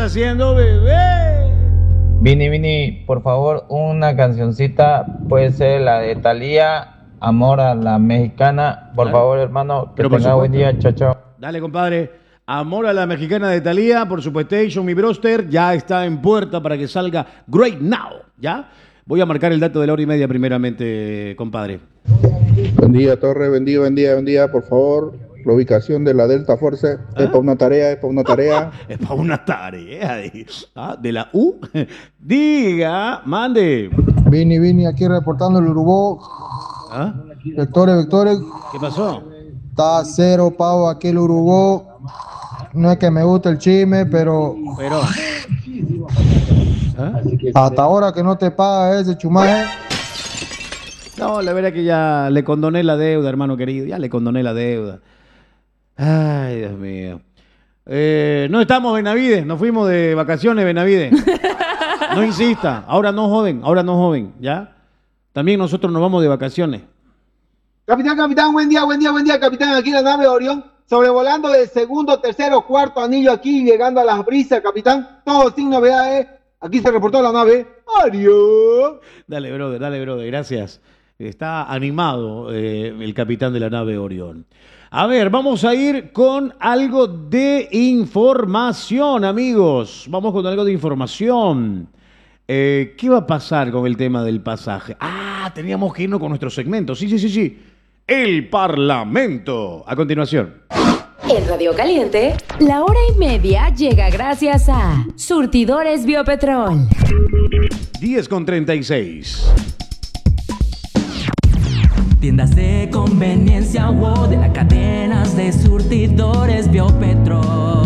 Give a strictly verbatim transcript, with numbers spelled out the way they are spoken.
haciendo, bebé? Vini, Vini, por favor, una cancioncita, puede ser la de Thalía, Amor a la Mexicana. Por Claro. favor, hermano, que Pero por tenga buen supuesto. día. Chao, chao. Dale, compadre. Amor a la Mexicana de Thalía, por supuesto, mi broster, ya está en puerta para que salga Great Now, ¿ya? Voy a marcar el dato de la hora y media primeramente, compadre. Buen día, Torre, buen día, buen día, buen día, por favor. La ubicación de la Delta Force ¿Ah? es para una tarea, es para una tarea. Es para una tarea. ¿Ah? De la U. Diga, mande. Vini, Vini, aquí reportando el Urubó. ¿Ah? Vectores, vectores. ¿Qué pasó? Está cero, pavo, aquí el Urubó. No es que me guste el chisme, pero Pero. ¿Ah? hasta ahora que no te paga ese chumaje. No, la verdad que ya le condoné la deuda, hermano querido. Ya le condoné la deuda. Ay, Dios mío. Eh, no estamos Benavides, nos fuimos de vacaciones, Benavides. No insista, ahora no joven, ahora no joven, ¿ya? También nosotros nos vamos de vacaciones. Capitán, capitán, buen día, buen día, buen día, capitán. Aquí la nave Orión, sobrevolando del segundo, tercero, cuarto anillo aquí, llegando a las brisas, capitán. Todo sin novedades. Aquí se reportó la nave Orión. Dale, brother, dale, brother, gracias. Está animado eh, el capitán de la nave Orión. A ver, vamos a ir con algo de información, amigos. Vamos con algo de información. Eh, ¿Qué va a pasar con el tema del pasaje? Ah, teníamos que irnos con nuestro segmento. Sí, sí, sí, sí. El Parlamento. A continuación. En Radio Caliente, la hora y media llega gracias a Surtidores Biopetrol. diez con treinta y seis. Tiendas de conveniencia o de las cadenas de surtidores Biopetrol.